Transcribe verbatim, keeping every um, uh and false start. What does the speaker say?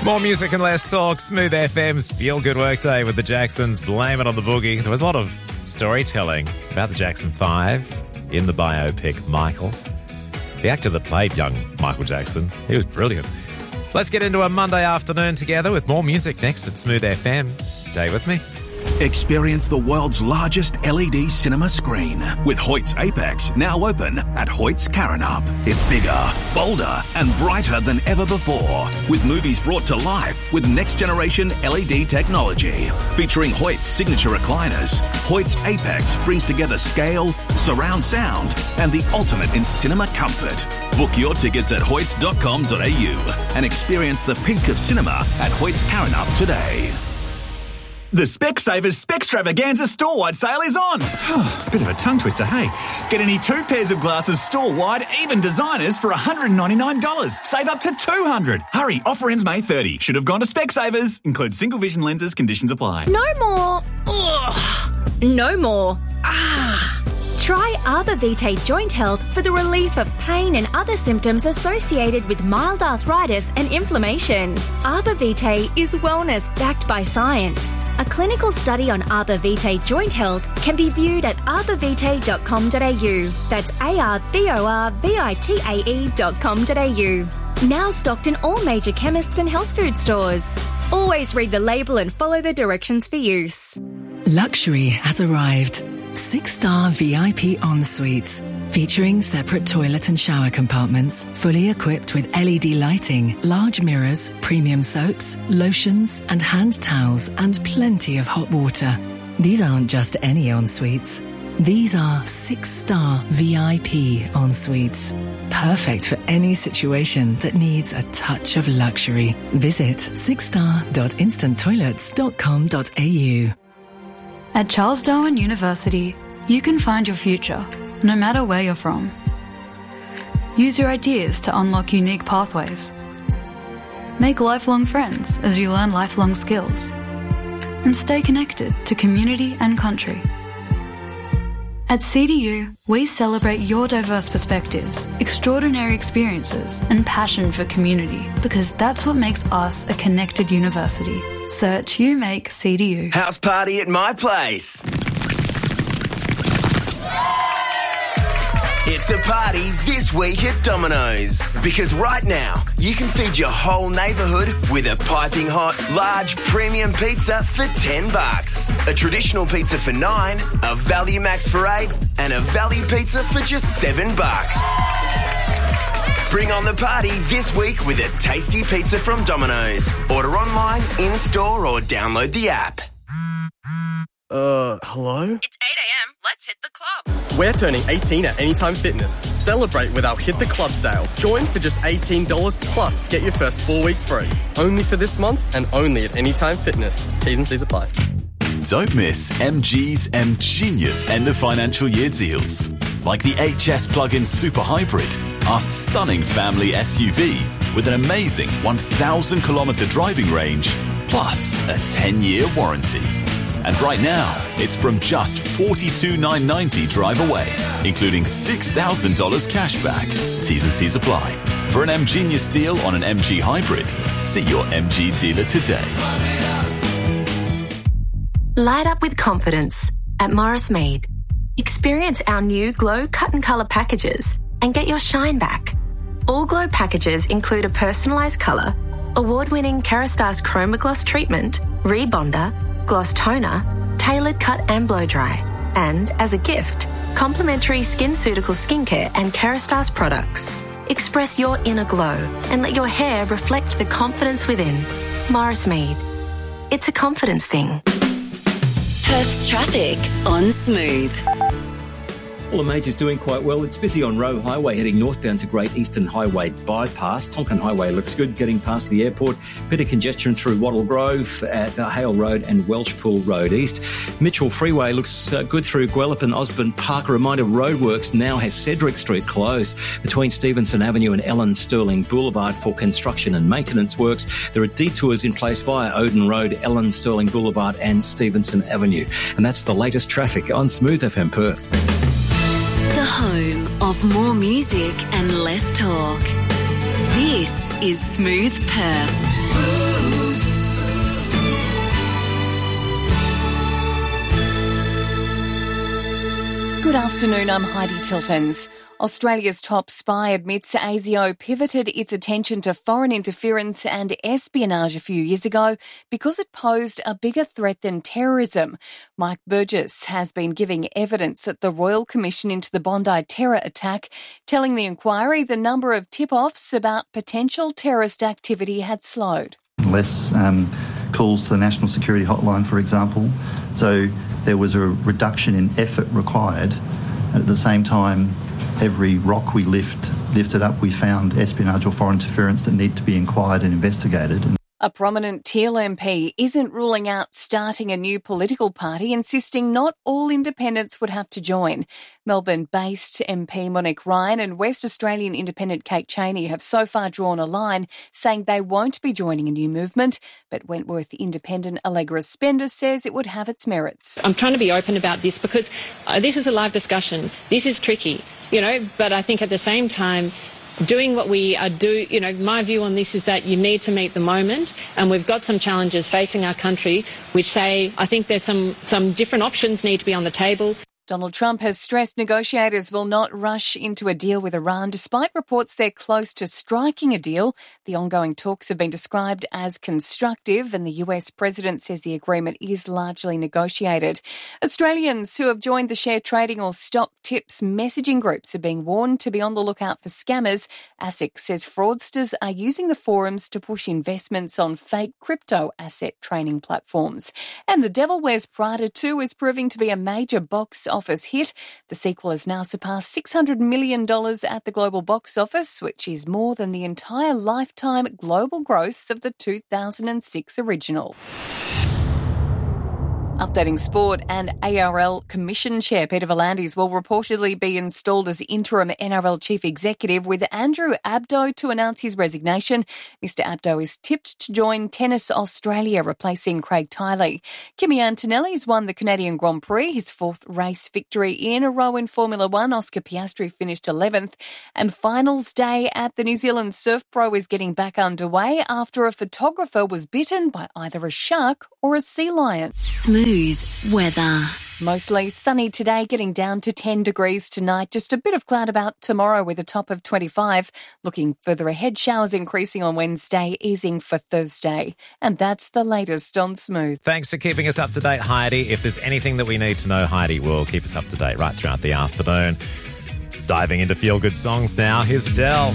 More music and less talk. Smooth F M's Feel Good Workday with the Jacksons. Blame it on the boogie. There was a lot of storytelling about the Jackson Five in the biopic Michael. The actor that played young Michael Jackson, he was brilliant. Let's get into a Monday afternoon together with more music next at Smooth F M. Stay with me. Experience the world's largest L E D cinema screen with Hoyt's Apex, now open at Hoyt's Karrinyup. It's bigger, bolder and brighter than ever before, with movies brought to life with next-generation L E D technology. Featuring Hoyt's signature recliners, Hoyt's Apex brings together scale, surround sound and the ultimate in cinema comfort. Book your tickets at hoyts dot com dot a u and experience the peak of cinema at Hoyt's Karrinyup today. The Specsavers Spextravaganza store-wide sale is on. Bit of a tongue twister, hey? Get any two pairs of glasses store-wide, even designers, for one hundred ninety-nine dollars. Save up to two hundred dollars. Hurry, offer ends May thirtieth. Should have gone to Specsavers. Includes single vision lenses. Conditions apply. No more. Ugh. No more. Ah. Try Arbor Vitae Joint Health for the relief of pain and other symptoms associated with mild arthritis and inflammation. Arbor Vitae is wellness backed by science. A clinical study on Arbor Vitae Joint Health can be viewed at arbor vitae dot com dot a u. That's A R B O R V I T A E dot com dot a u. Now stocked in all major chemists and health food stores. Always read the label and follow the directions for use. Luxury has arrived. Six-star V I P en-suites, featuring separate toilet and shower compartments, fully equipped with L E D lighting, large mirrors, premium soaps, lotions and hand towels, and plenty of hot water. These aren't just any en-suites. These are six-star V I P en-suites. Perfect for any situation that needs a touch of luxury. Visit six star dot instant toilets dot com dot a u. At Charles Darwin University, you can find your future, no matter where you're from. Use your ideas to unlock unique pathways. Make lifelong friends as you learn lifelong skills. And stay connected to community and country. At C D U, we celebrate your diverse perspectives, extraordinary experiences, and passion for community, because that's what makes us a connected university. Search You Make C D U. House party at my place. It's a party this week at Domino's. Because right now, you can feed your whole neighbourhood with a piping hot, large premium pizza for ten bucks. A traditional pizza for nine, a value max for eight, and a value pizza for just seven bucks. Bring on the party this week with a tasty pizza from Domino's. Order online, in-store, or download the app. Uh, hello? It's eight a.m. Let's hit the club. We're turning eighteen at Anytime Fitness. Celebrate with our Hit the Club sale. Join for just eighteen dollars plus get your first four weeks free. Only for this month and only at Anytime Fitness. T's and C's apply. Don't miss M G's M Genius end of financial year deals. Like the H S plug-in Super Hybrid, our stunning family S U V with an amazing one thousand kilometre driving range, plus a ten-year warranty. And right now, it's from just forty-two thousand nine hundred ninety dollars drive away, including six thousand dollars cash back. T's and C's apply. For an M Genius deal on an M G Hybrid, see your M G dealer today. Light up with confidence at Morris Mead. Experience our new Glow Cut and Colour packages and get your shine back. All Glow packages include a personalised colour, award-winning Kerastase Chroma Gloss treatment, rebonder, gloss toner, tailored cut and blow dry, and, as a gift, complimentary SkinCeutical skincare and Kerastase products. Express your inner glow and let your hair reflect the confidence within. Morris Mead. It's a confidence thing. Perth's traffic on Smooth. All the majors doing quite well. It's busy on Roe Highway heading northbound to Great Eastern Highway bypass. Tonkin Highway looks good getting past the airport. Bit of congestion through Wattle Grove at uh, Hale Road and Welshpool Road East. Mitchell Freeway looks uh, good through Guelph and Osborne Park. A reminder, Roadworks now has Cedric Street closed between Stevenson Avenue and Ellen Sterling Boulevard for construction and maintenance works. There are detours in place via Oden Road, Ellen Sterling Boulevard and Stevenson Avenue. And that's the latest traffic on Smooth F M Perth. The home of more music and less talk. This is Smooth Perth. Smooth. Good afternoon, I'm Heidi Tiltons. Australia's top spy admits ASIO pivoted its attention to foreign interference and espionage a few years ago because it posed a bigger threat than terrorism. Mike Burgess has been giving evidence at the Royal Commission into the Bondi terror attack, telling the inquiry the number of tip-offs about potential terrorist activity had slowed. Less um, calls to the National Security Hotline, for example. So there was a reduction in effort required. At the same time, every rock we lift, lifted up, we found espionage or foreign interference that need to be inquired and investigated. A prominent Teal M P isn't ruling out starting a new political party, insisting not all independents would have to join. Melbourne-based M P Monique Ryan and West Australian independent Kate Chaney have so far drawn a line, saying they won't be joining a new movement. But Wentworth independent Allegra Spender says it would have its merits. I'm trying to be open about this because uh, this is a live discussion. This is tricky, you know, but I think at the same time, doing what we are do, you know, my view on this is that you need to meet the moment, and we've got some challenges facing our country which say I think there's some, some different options need to be on the table. Donald Trump has stressed negotiators will not rush into a deal with Iran, despite reports they're close to striking a deal. The ongoing talks have been described as constructive, and the U S president says the agreement is largely negotiated. Australians who have joined the share trading or stock tips messaging groups are being warned to be on the lookout for scammers. ASIC says fraudsters are using the forums to push investments on fake crypto asset trading platforms. And The Devil Wears Prada two is proving to be a major box office hit. The sequel has now surpassed six hundred million dollars at the global box office, which is more than the entire lifetime global gross of the two thousand six original. Updating sport, and A R L Commission Chair Peter V'landys will reportedly be installed as interim N R L Chief Executive, with Andrew Abdo to announce his resignation. Mister Abdo is tipped to join Tennis Australia, replacing Craig Tiley. Kimi Antonelli's won the Canadian Grand Prix, his fourth race victory in a row in Formula One. Oscar Piastri finished eleventh. And finals day at the New Zealand Surf Pro is getting back underway after a photographer was bitten by either a shark or a sea lion. Smooth weather. Mostly sunny today, getting down to ten degrees tonight. Just a bit of cloud about tomorrow with a top of twenty-five. Looking further ahead, showers increasing on Wednesday, easing for Thursday. And that's the latest on Smooth. Thanks for keeping us up to date, Heidi. If there's anything that we need to know, Heidi will keep us up to date right throughout the afternoon. Diving into feel-good songs now, here's Adele.